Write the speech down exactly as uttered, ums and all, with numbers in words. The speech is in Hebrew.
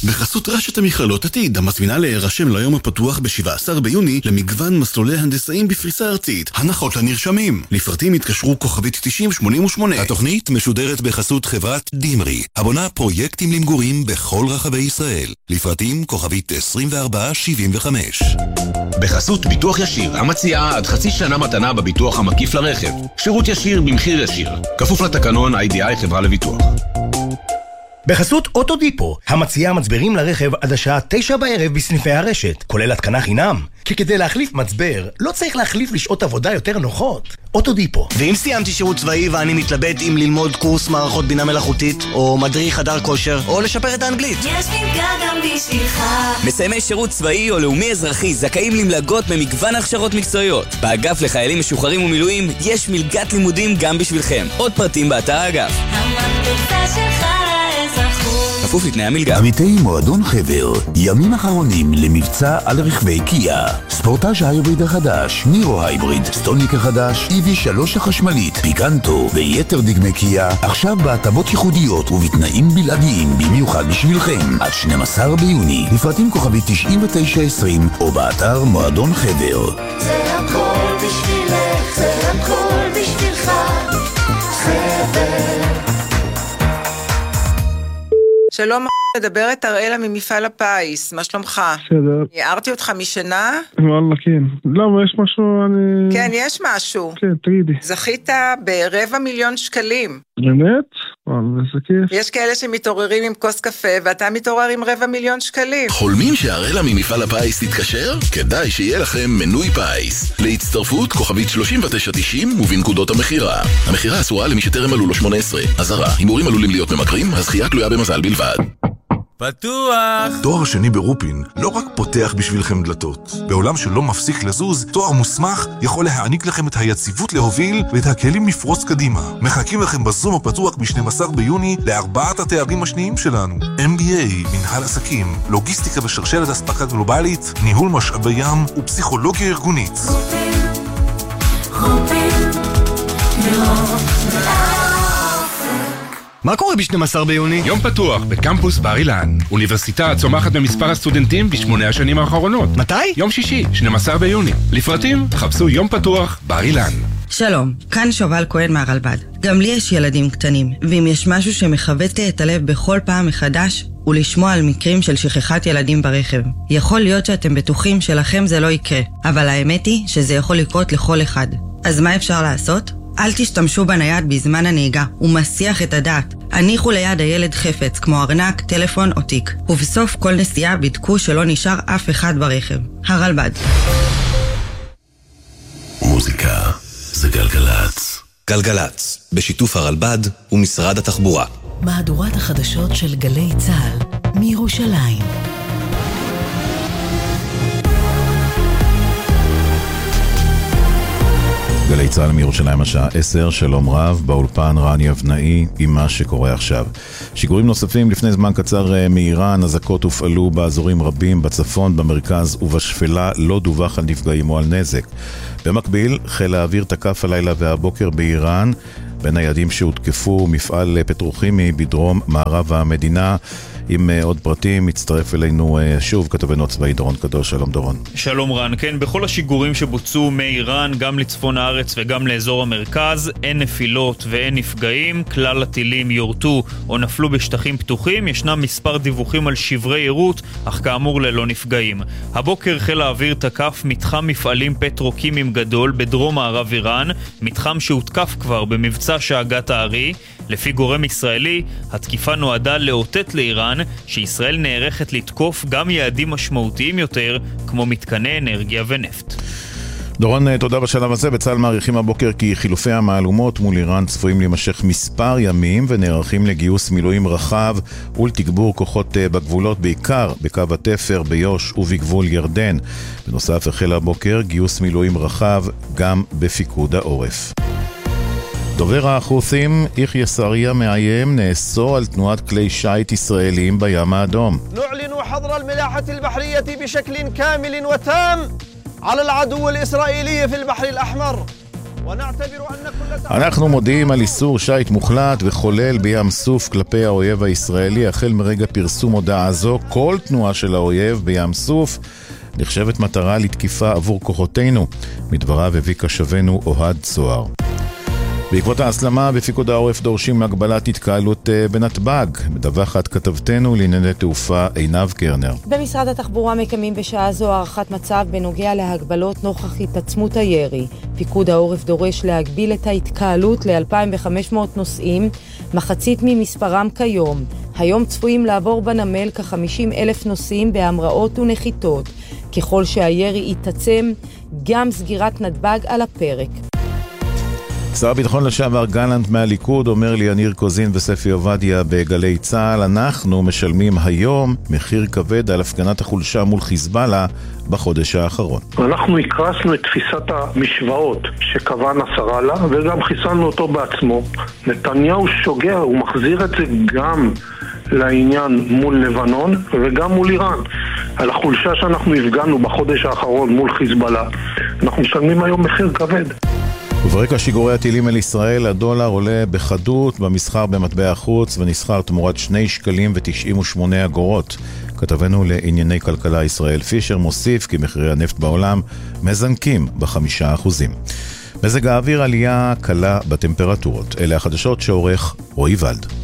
בחסות רשת המכללות עתיד, המזמינה להירשם ליום הפתוח ב-שבעה עשר ביוני למגוון מסלולי הנדסאים בפריסה ארצית. הנחות לנרשמים. לפרטים התקשרו כוכבית תשעים שמונים ושמונה. התוכנית משודרת בחסות חברת דימרי, הבונה פרויקטים למגורים בכל רחבי ישראל. לפרטים כוכבית עשרים וארבע שבעים וחמש. בחסות ביטוח ישיר, המציעה עד חצי שנה מתנה בביטוח המקיף לרכב. שירות ישיר במחיר ישיר. כפוף לתקנון איי די איי חברה לביטוח. בחסות אוטודיפו, המציעה מצברים לרכב עד השעה תשע בערב בסניפי הרשת, כולל התקנה חינם. כי כדי להחליף מצבר, לא צריך להחליף לשעות עבודה יותר נוחות. אוטודיפו. ואם סיימתי שירות צבאי ואני מתלבט אם ללמוד קורס מערכות בינה מלאכותית, או מדריך חדר כושר, או לשפר את האנגלית. יש מלגה גם בשבילך. מסיימי שירות צבאי או לאומי אזרחי זכאים למלגות במגוון הכשרות מקצועיות. באגף לחיילים משוחררים ומילואים יש מלגת לימודים גם בשבילכם. עוד פרטים באתר האגף. המלגה שלך כפוף לתנאי המלגה. עמיתי מועדון חבר, ימים אחרונים למבצע על רכבי קיה. ספורטאז' ההיבריד החדש, נירו ההיבריד, סטוניק החדש, אי וי שלוש החשמלית, פיקנטו ויתר דגמי קיה, עכשיו בהטבות ייחודיות ובתנאים בלעדיים במיוחד בשבילכם. עד שנים עשר ביוני, לפרטים כוכבית תשעים ותשע עשרים או באתר מועדון חבר. זה הכל בשבילך, זה הכל בשבילך, חבר. שלום, מדברת אראלה ממפעל הפיס, מה שלומך? בסדר. הערתי אותך משנה? וואלה, כן. למה, יש משהו, אני... כן, יש משהו. כן, תגידי. זכית ברבע מיליון שקלים. באמת? וואלה, זה כיף. יש כאלה שמתעוררים עם כוס קפה, ואתה מתעורר עם רבע מיליון שקלים. חולמים שהאראלה ממפעל הפיס תתקשר? כדאי שיהיה לכם מנוי פיס. להצטרפות כוכבית שלושים ותשע תשעים ובנקודות המחירה. המחירה אסורה למי שטרם מלאו לו שמונה עשרה. אזהרה, הימורים עלולים להיות ממכרים, הזכייה תלויה במזל בלבד. פתוח! תואר שני ברופין לא רק פותח בשבילכם דלתות. בעולם שלא מפסיק לזוז, תואר מוסמך יכול להעניק לכם את היציבות להוביל ואת הכלים לפרוץ קדימה. מחכים לכם בזום הפתוח ב-שנים עשר ביוני לארבעת התארים השניים שלנו. אם בי איי, מנהל עסקים, לוגיסטיקה ושרשרת אספקה גלובלית, ניהול משאבי ים ופסיכולוגיה ארגונית. רופין, רופין, מה קורה ב-שנים עשר ביוני? יום פתוח בקמפוס בר אילן. אוניברסיטה צומחת במספר הסטודנטים בשמונה השנים האחרונות. מתי? יום שישי, שנים עשר ביוני. לפרטים, חפשו יום פתוח בר אילן. שלום, כאן שובל כהן מהרלב"ד. גם לי יש ילדים קטנים, ואם יש משהו שמחווט לי את הלב בכל פעם מחדש, הוא לשמוע על מקרים של שכחת ילדים ברכב. יכול להיות שאתם בטוחים שלכם זה לא יקרה, אבל האמת היא שזה יכול לקרות לכל אחד. אז מה אפשר לעשות? אל תשתמשו בנייד בזמן הנהיגה, הוא מסיח את הדעת. הניחו ליד הילד חפץ, כמו ארנק, טלפון או תיק. ובסוף כל נסיעה בדקו שלא נשאר אף אחד ברכב. הרלב"ד. מוזיקה זה גלגלץ. גלגלץ, בשיתוף הרלב"ד ומשרד התחבורה. מהדורת החדשות של גלי צה"ל מירושלים. גלי צה"ל מירושלים השעה עשר, שלום רב, באולפן רני אבנאי עם מה שקורה עכשיו. שיגורים נוספים לפני זמן קצר מאיראן, אזעקות הופעלו באזורים רבים בצפון, במרכז ובשפלה, לא דווח על נפגעים או על נזק. במקביל, חיל האוויר תקף הלילה והבוקר באיראן, בין היעדים שהותקפו מפעל פטרוכימי בדרום מערב המדינה. עם עוד פרטים מצטרף אלינו שוב כתבנו צבאי דורון קדוש. שלום דורון. שלום רן. כן, בכל השיגורים שבוצעו מאיראן גם לצפון הארץ וגם לאזור המרכז אין נפילות ואין נפגעים, כלל הטילים יורטו או נפלו בשטחים פתוחים. ישנם מספר דיווחים על שברי עירות, אך כאמור ללא נפגעים. הבוקר חיל האוויר תקף מתחם מפעלים פטרוקימיים גדול בדרום מערב איראן, מתחם שהותקף כבר במבצע שאגת הארי. לפי גורם ישראלי, התקיפה נועדה לאותת לאיראן שישראל נערכת לתקוף גם יעדים משמעותיים יותר, כמו מתקני אנרגיה ונפט. דורון, תודה בשלב הזה. בצה"ל מעריכים הבוקר כי חילופי המהלומות מול איראן צפויים להימשך מספר ימים, ונערכים לגיוס מילואים רחב ולתגבור כוחות בגבולות, בעיקר בקו התפר, ביוש ובגבול ירדן. בנוסף, החל הבוקר גיוס מילואים רחב גם בפיקוד העורף. דובר החות'ים יחיא סריה מאיים נאסור על תנועת כלי שיט ישראלים בים האדום. نعلن حظر الملاحة البحرية بشكل كامل وتام على العدو الإسرائيلي في البحر الأحمر אנחנו מודיעים על איסור שייט מוחלט וחולל בים סוף כלפי האויב הישראלי. החל מרגע פרסום הודעה זו, כל תנועה של האויב בים סוף נחשבת מטרה לתקיפה עבור כוחותינו. מדבריו הביא קשבנו אוהד צוהר. בעקבות ההסלמה בפיקוד העורף דורשים הגבלת התקהלות בנתב"ג. מדווחת כתבתנו לענייני תעופה עינב קרנר. במשרד התחבורה מקיימים בשעה זו הערכת מצב בנוגע להגבלות נוכח התעצמות הירי. פיקוד העורף דורש להגביל את ההתקהלות ל-אלפיים וחמש מאות נוסעים, מחצית ממספרם כיום. היום צפויים לעבור בנמל כ-חמישים אלף נוסעים בהמראות ונחיתות. ככל שהירי יתעצם, גם סגירת נתב"ג על הפרק. שר הביטחון לשעבר גלנט מהליכוד אומר לי יניר קוזין וספי עובדיה בגלי צהל, אנחנו משלמים היום מחיר כבד על הפגנת החולשה מול חיזבאללה בחודש האחרון. אנחנו הקרסנו את תפיסת המשוואות שקבע נסראללה וגם חיסלנו אותו בעצמו. נתניהו שוגע, הוא מחזיר את זה גם לעניין מול לבנון וגם מול איראן. על החולשה שאנחנו הפגנו בחודש האחרון מול חיזבאללה, אנחנו משלמים היום מחיר כבד. וברקע שיגורי הטילים אל ישראל, הדולר עולה בחדות במסחר במטבע החוץ ונסחר תמורת שני שקלים ותשעים ושמונה אגורות. כתבנו לענייני כלכלה ישראל פישר מוסיף כי מחירי הנפט בעולם מזנקים בחמישה אחוזים. מזג האוויר עלייה קלה בטמפרטורות. אלה החדשות שעורך רועי ולד.